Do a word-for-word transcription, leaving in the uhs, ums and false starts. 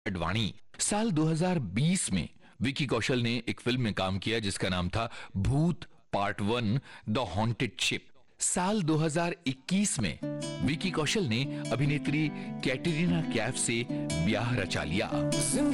अडवाणी। साल दो हज़ार बीस में विकी कौशल ने एक फिल्म में काम किया जिसका नाम था भूत part one the haunted ship. साल दो हज़ार इक्कीस में विकी कौशल ने अभिनेत्री कैटरीना कैफ से ब्याह रचा लिया।